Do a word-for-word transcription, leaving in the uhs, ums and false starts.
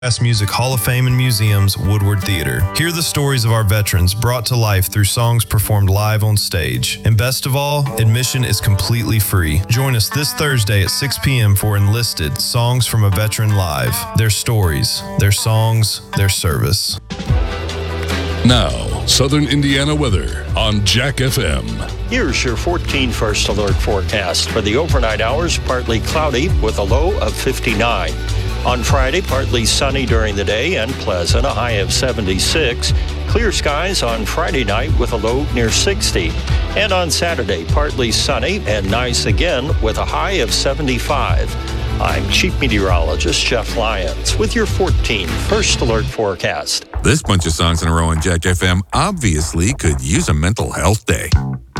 Music Hall of Fame and Museum's Woodward Theater. Hear the stories of our veterans brought to life through songs performed live on stage. And best of all, admission is completely free. Join us this Thursday at six p.m. for Enlisted Songs from a Veteran Live. Their stories, their songs, their service. Now, Southern Indiana weather on Jack F M. Here's your fourteen First Alert forecast. For the overnight hours, partly cloudy with a low of fifty-nine. On Friday, partly sunny during the day and pleasant, a high of seventy-six. Clear skies on Friday night with a low near sixty. And on Saturday, partly sunny and nice again with a high of seventy-five. I'm Chief Meteorologist Jeff Lyons with your fourteen First Alert forecast. This bunch of songs in a row on Jack F M obviously could use a mental health day.